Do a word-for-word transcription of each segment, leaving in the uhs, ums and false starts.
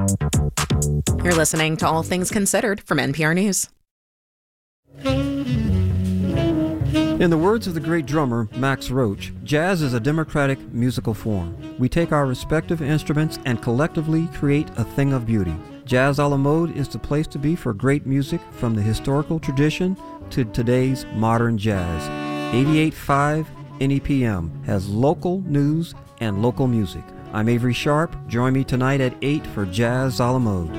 You're listening to All Things Considered from N P R News. In the words of the great drummer Max Roach, jazz is a democratic musical form. We take our respective instruments and collectively create a thing of beauty. Jazz a la mode is the place to be for great music from the historical tradition to today's modern jazz. eighty-eight point five N E P M has local news and local music. I'm Avery Sharp. Join me tonight at eight for Jazz a la mode.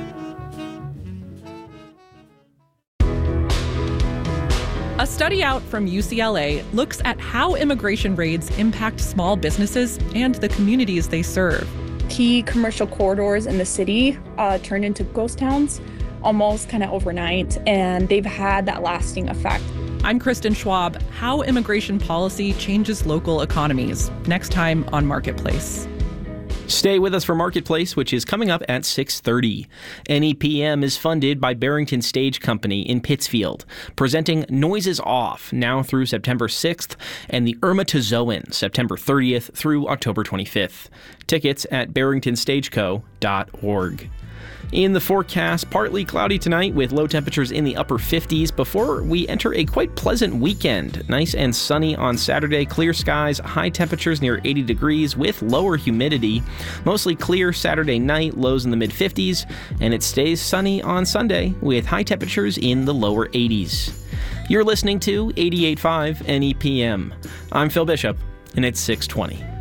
A study out from U C L A looks at how immigration raids impact small businesses and the communities they serve. Key commercial corridors in the city uh, turned into ghost towns almost kind of overnight, and they've had that lasting effect. I'm Kristen Schwab. How immigration policy changes local economies. Next time on Marketplace. Stay with us for Marketplace, which is coming up at six thirty. N E P M is funded by Barrington Stage Company in Pittsfield, presenting Noises Off now through September sixth and the Irmatozoan September thirtieth through October twenty-fifth. Tickets at barrington stage co dot org. In the forecast, partly cloudy tonight with low temperatures in the upper fifties before we enter a quite pleasant weekend. Nice and sunny on Saturday, clear skies, high temperatures near eighty degrees with lower humidity. Mostly clear Saturday night, lows in the mid fifties, and it stays sunny on Sunday with high temperatures in the lower eighties. You're listening to eighty-eight point five N E P M. I'm Phil Bishop, and it's six twenty.